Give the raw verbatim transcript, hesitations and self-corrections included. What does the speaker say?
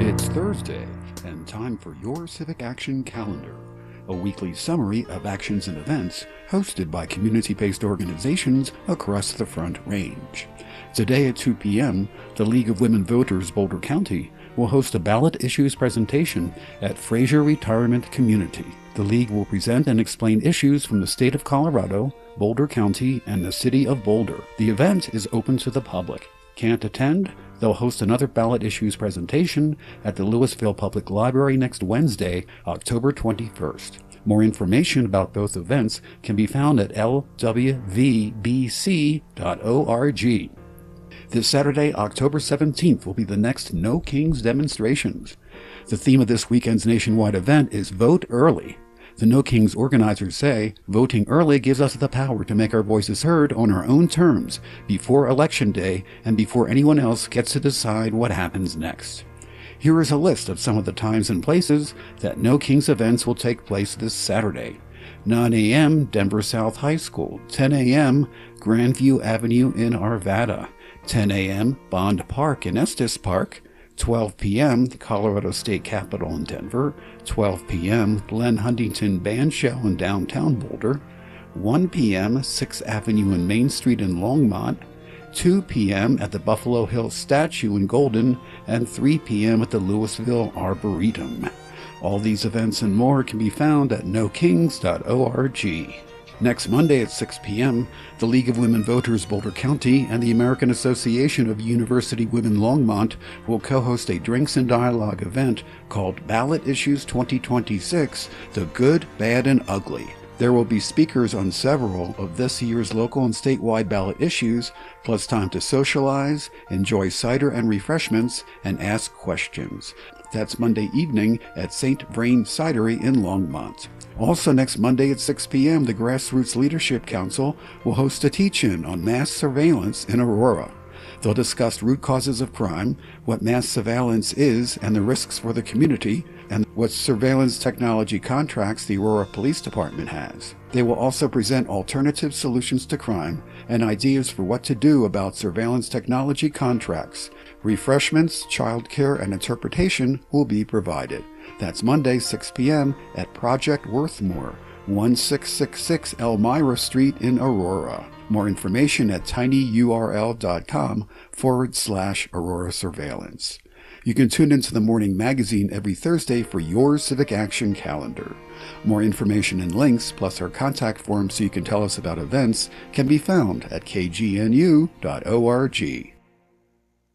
It's Thursday, and time for your Civic Action Calendar, a weekly summary of actions and events hosted by community-based organizations across the Front Range. Today at two p m, the League of Women Voters Boulder County will host a ballot issues presentation at Fraser Retirement Community. The League will present and explain issues from the state of Colorado, Boulder County, and the city of Boulder. The event is open to the public. Can't attend? They'll host another ballot issues presentation at the Louisville Public Library next Wednesday, October twenty-first. More information about both events can be found at L W V B C dot org. This Saturday, October seventeenth, will be the next No Kings demonstrations. The theme of this weekend's nationwide event is Vote Early. The No Kings organizers say, voting early gives us the power to make our voices heard on our own terms, before Election Day and before anyone else gets to decide what happens next. Here is a list of some of the times and places that No Kings events will take place this Saturday. nine a m, Denver South High School. ten a m, Grandview Avenue in Arvada. ten a m, Bond Park in Estes Park. twelve p m, the Colorado State Capitol in Denver. twelve p m, Glenn Huntington Band Show in downtown Boulder. one p m, sixth Avenue and Main Street in Longmont. two p m at the Buffalo Hill Statue in Golden, and three p m at the Louisville Arboretum. All these events and more can be found at no kings dot org. Next Monday at six p m, the League of Women Voters Boulder County and the American Association of University Women Longmont will co-host a Drinks and Dialogue event called Ballot Issues twenty twenty-six, The Good, Bad, and Ugly. There will be speakers on several of this year's local and statewide ballot issues, plus time to socialize, enjoy cider and refreshments, and ask questions. That's Monday evening at Saint Vrain Cidery in Longmont. Also next Monday at six p m, the Grassroots Leadership Council will host a teach-in on mass surveillance in Aurora. They'll discuss root causes of crime, what mass surveillance is and the risks for the community, and what surveillance technology contracts the Aurora Police Department has. They will also present alternative solutions to crime and ideas for what to do about surveillance technology contracts. Refreshments, childcare, and interpretation will be provided. That's Monday, six p m at Project Worthmore, one six six six Elmira Street in Aurora. More information at tinyurl.com forward slash Aurora Surveillance. You can tune into the morning magazine every Thursday for your Civic Action Calendar. More information and links, plus our contact form so you can tell us about events, can be found at k g n u dot org.